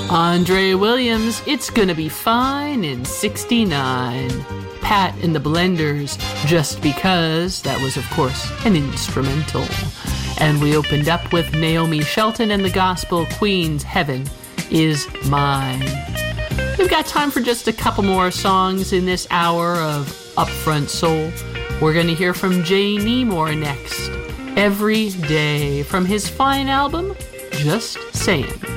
Andre Williams, It's Gonna Be Fine in 69. Pat and the Blenders, Just Because, that was of course an instrumental. And we opened up with Naomi Shelton and the Gospel Queens, Heaven Is Mine. We've got time for just a couple more songs in this hour of Upfront Soul. We're going to hear from Jay Nemore next. Every Day, from his fine album, Just Saying.